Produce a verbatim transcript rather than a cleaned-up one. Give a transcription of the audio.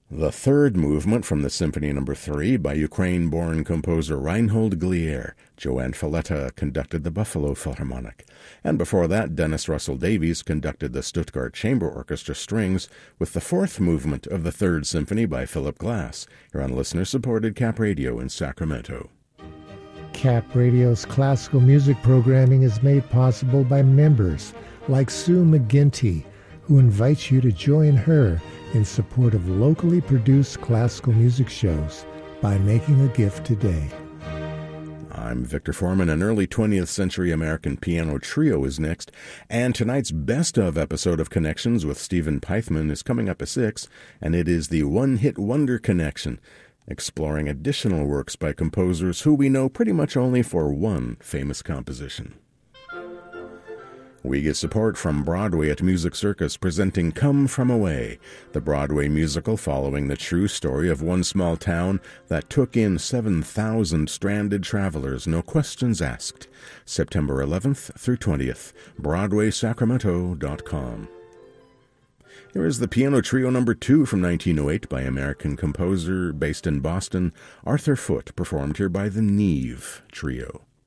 The third movement from the Symphony Number three by Ukraine-born composer Reinhold Glier. Joanne Falletta conducted the Buffalo Philharmonic. And before that, Dennis Russell Davies conducted the Stuttgart Chamber Orchestra Strings with the fourth movement of the Third Symphony by Philip Glass. You're on listener-supported Cap Radio in Sacramento. Cap Radio's classical music programming is made possible by members like Sue McGinty, who invites you to join her in support of locally produced classical music shows by making a gift today. I'm Victor Foreman. An early twentieth century American piano trio is next, and tonight's best of episode of Connections with Stephen Peithman is coming up at six, and it is the One-Hit Wonder Connection, exploring additional works by composers who we know pretty much only for one famous composition. We get support from Broadway at Music Circus presenting Come From Away, the Broadway musical following the true story of one small town that took in seven thousand stranded travelers, no questions asked. September eleventh through twentieth, broadway sacramento dot com. Here is the Piano Trio Number two from nineteen oh eight by American composer based in Boston, Arthur Foote, performed here by the Neve Trio.